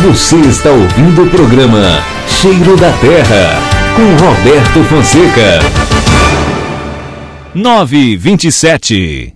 Você está ouvindo o programa Cheiro da Terra, com Roberto Fonseca. 9h27.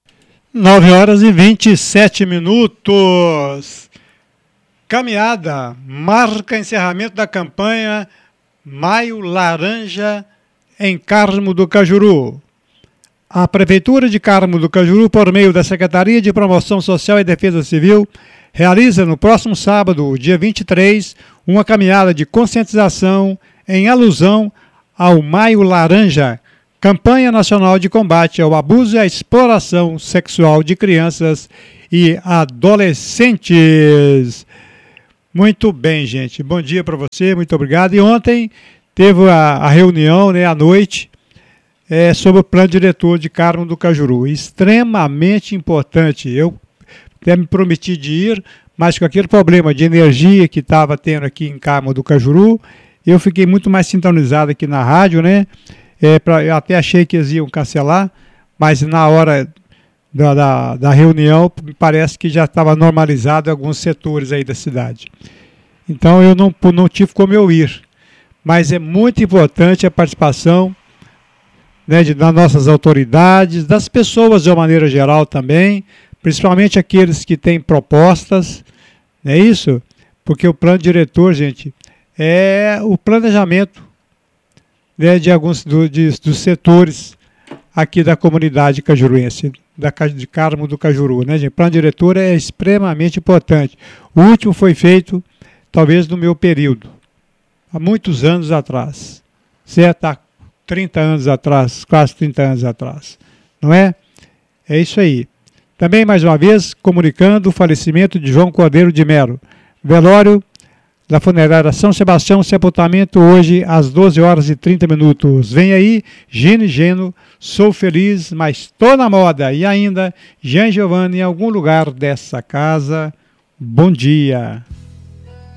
9h27. Caminhada marca encerramento da campanha Maio Laranja em Carmo do Cajuru. A Prefeitura de Carmo do Cajuru, por meio da Secretaria de Promoção Social e Defesa Civil, realiza no próximo sábado, dia 23, uma caminhada de conscientização em alusão ao Maio Laranja, Campanha Nacional de Combate ao Abuso e à Exploração Sexual de Crianças e Adolescentes. Muito bem, gente. Bom dia para você, muito obrigado. E ontem teve a reunião, à noite, sobre o plano diretor de Carmo do Cajuru. Extremamente importante. Eu até me prometi de ir, mas com aquele problema de energia que estava tendo aqui em Carmo do Cajuru, eu fiquei muito mais sintonizado aqui na rádio, eu até achei que eles iam cancelar, mas na hora da reunião parece que já estava normalizado em alguns setores aí da cidade. Então eu não tive como eu ir. Mas é muito importante a participação das nossas autoridades, das pessoas de uma maneira geral também, principalmente aqueles que têm propostas, não é isso? Porque o plano diretor, gente, é o planejamento de alguns dos setores aqui da comunidade cajuruense, de Carmo do Cajuru, gente? O plano diretor é extremamente importante. O último foi feito, talvez, no meu período, há muitos anos atrás, certo? Há 30 anos atrás, quase 30 anos atrás, não é? É isso aí. Também, mais uma vez, comunicando o falecimento de João Cordeiro de Melo. Velório da funerária São Sebastião, sepultamento hoje às 12h30. Vem aí, Gino e Geno, Sou Feliz, mas tô na moda. E ainda, Jean Giovanni, em algum lugar dessa casa. Bom dia.